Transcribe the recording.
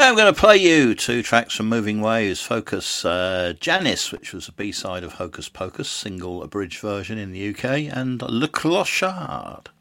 I'm going to play you two tracks from Moving Waves. Focus Janice, which was a B-side of Hocus Pocus, single abridged version in the UK, and Le Clochard.